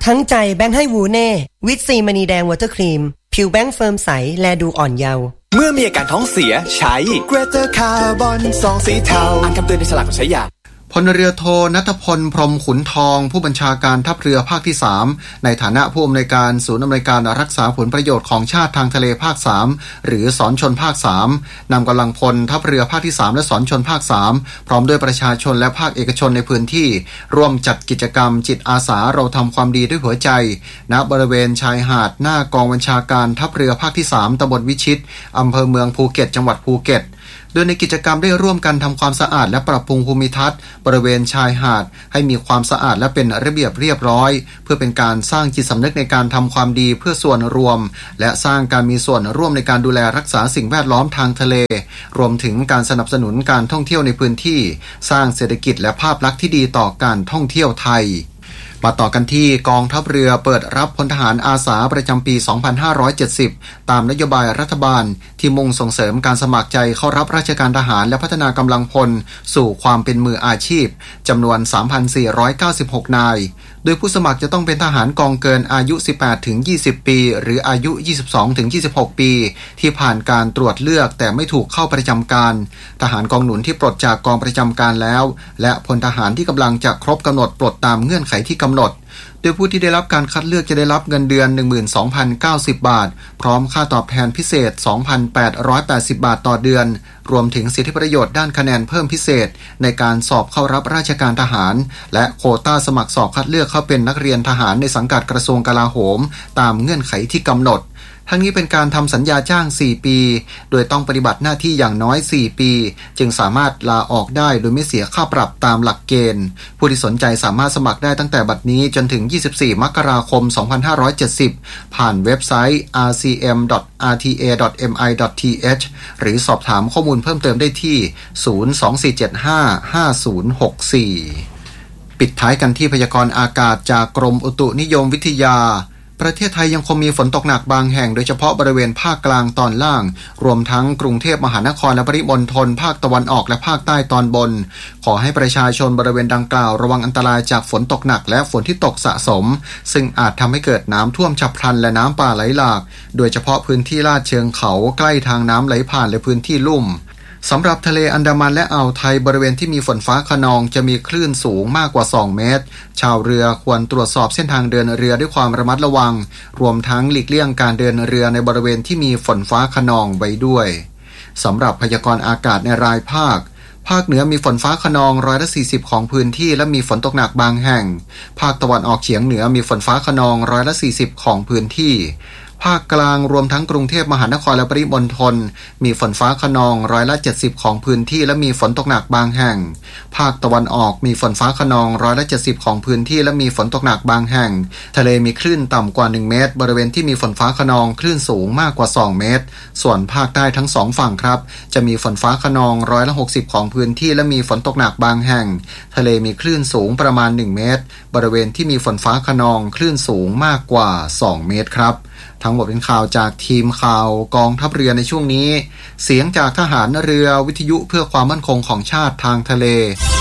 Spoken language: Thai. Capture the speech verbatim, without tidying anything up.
ทั้งใจแบงค์ให้วูเน่วิตซีมณีแดงวอเตอร์ครีมผิวแบงค์เฟิร์มใสแลดูอ่อนเยาว์เมื่อมีอาการท้องเสียใช้ Greater Carbon ซองสีเทาอ่านคำเตือนในฉลากก่อนใช้ยาพลเรือโทณัฐพลพรหมขุนทองผู้บัญชาการทัพเรือภาคที่สามในฐานะผู้อำนวยการศูนย์อำนวยการรักษาผลประโยชน์ของชาติทางทะเลภาคสามหรือศรชนภาคสามนำกำลังพลทัพเรือภาคที่สามและศรชนภาคสามพร้อมด้วยประชาชนและภาคเอกชนในพื้นที่ร่วมจัดกิจกรรมจิตอาสาเราทำความดีด้วยหัวใจณบริเวณชายหาดหน้ากองบัญชาการทัพเรือภาคที่สามตำบลวิชิตอำเภอเมืองภูเก็ตจังหวัดภูเก็ตโดยในกิจกรรมได้ร่วมกันทำความสะอาดและปรับปรุงภูมิทัศน์บริเวณชายหาดให้มีความสะอาดและเป็นระเบียบเรียบร้อยเพื่อเป็นการสร้างจิตสำนึกในการทำความดีเพื่อส่วนรวมและสร้างการมีส่วนร่วมในการดูแลรักษาสิ่งแวดล้อมทางทะเลรวมถึงการสนับสนุนการท่องเที่ยวในพื้นที่สร้างเศรษฐกิจและภาพลักษณ์ที่ดีต่อการท่องเที่ยวไทยมาต่อกันที่กองทัพเรือเปิดรับพลทหารอาสาประจำปี สองพันห้าร้อยเจ็ดสิบ ตามนโยบายรัฐบาลที่มุ่งส่งเสริมการสมัครใจเข้ารับราชการทหารและพัฒนากำลังพลสู่ความเป็นมืออาชีพจำนวน สามพันสี่ร้อยเก้าสิบหก นายโดยผู้สมัครจะต้องเป็นทหารกองเกินอายุ สิบแปดถึงยี่สิบ ปีหรืออายุ ยี่สิบสองถึงยี่สิบหก ปีที่ผ่านการตรวจเลือกแต่ไม่ถูกเข้าประจำการทหารกองหนุนที่ปลดจากกองประจำการแล้วและพลทหารที่กำลังจะครบกำหนดปลดตามเงื่อนไขที่กำหนดโดยผู้ที่ได้รับการคัดเลือกจะได้รับเงินเดือน หนึ่งหมื่นสองพันเก้าสิบ บาทพร้อมค่าตอบแทนพิเศษ สองพันแปดร้อยแปดสิบ บาทต่อเดือนรวมถึงสิทธิประโยชน์ด้านคะแนนเพิ่มพิเศษในการสอบเข้ารับราชการทหารและโควต้าสมัครสอบคัดเลือกเข้าเป็นนักเรียนทหารในสังกัดกระทรวงกลาโหมตามเงื่อนไขที่กำหนดทั้งนี้เป็นการทำสัญญาจ้างสี่ปีโดยต้องปฏิบัติหน้าที่อย่างน้อยสี่ปีจึงสามารถลาออกได้โดยไม่เสียค่าปรับตามหลักเกณฑ์ผู้ที่สนใจสามารถสมัครได้ตั้งแต่บัดนี้จนถึงยี่สิบสี่มกราคมสองพันห้าร้อยเจ็ดสิบผ่านเว็บไซต์ อาร์ ซี เอ็ม ดอท อาร์ ที เอ ดอท เอ็ม ไอ ดอท ที เอช หรือสอบถามข้อมูลเพิ่มเติมได้ที่ศูนย์ สอง สี่ เจ็ด ห้า ห้า ศูนย์ หก สี่ปิดท้ายกันที่พยากรณ์อากาศจากกรมอุตุนิยมวิทยาประเทศไทยยังคงมีฝนตกหนักบางแห่งโดยเฉพาะบริเวณภาคกลางตอนล่างรวมทั้งกรุงเทพมหานครและปริมณฑลภาคตะวันออกและภาคใต้ตอนบนขอให้ประชาชนบริเวณดังกล่าวระวังอันตรายจากฝนตกหนักและฝนที่ตกสะสมซึ่งอาจทำให้เกิดน้ำท่วมฉับพลันและน้ำป่าไหลหลากโดยเฉพาะพื้นที่ลาดเชิงเขาใกล้ทางน้ำไหลผ่านและพื้นที่ลุ่มสำหรับทะเลอันดามันและอ่าวไทยบริเวณที่มีฝนฟ้าคะนองจะมีคลื่นสูงมากกว่าสองเมตรชาวเรือควรตรวจสอบเส้นทางเดินเรือด้วยความระมัดระวังรวมทั้งหลีกเลี่ยงการเดินเรือในบริเวณที่มีฝนฟ้าคะนองไว้ด้วยสำหรับพยากรณ์อากาศในรายภาคภาคเหนือมีฝนฟ้าคะนองร้อยละสี่สิบของพื้นที่และมีฝนตกหนักบางแห่งภาคตะวันออกเฉียงเหนือมีฝนฟ้าคะนองร้อยละสี่สิบของพื้นที่ภาคกลางรวมทั้งกรุงเทพมหานครและปริมณฑลมีฝนฟ้าคะนองร้อยละเจ็ดสิบของพื้นที่และมีฝนตกหนักบางแห่งภาคตะวันออกมีฝนฟ้าคะนองร้อยละเจ็ดสิบของพื้นที่และมีฝนตกหนักบางแห่งทะเลมีคลื่นต่ำกว่าหนึ่งเมตรบริเวณที่มีฝนฟ้าคะนองคลื่นสูงมากกว่าสองเมตรส่วนภาคใต้ทั้งสองฝั่งครับจะมีฝนฟ้าคะนองร้อยละหกสิบของพื้นที่และมีฝนตกหนักบางแห่งทะเลมีคลื่นสูงประมาณหนึ่งเมตรบริเวณที่มีฝนฟ้าคะนองคลื่นสูงมากกว่าสองเมตรครับทั้งหมดเป็นข่าวจากทีมข่าวกองทัพเรือในช่วงนี้เสียงจากทหารเรือวิทยุเพื่อความมั่นคงของชาติทางทะเล